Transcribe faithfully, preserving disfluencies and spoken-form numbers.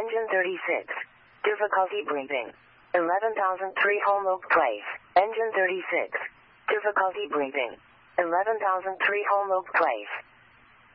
Engine thirty-six. Difficulty breathing. eleven thousand three Holmwood Place. Engine thirty-six. Difficulty breathing. eleven thousand three Holmwood Place.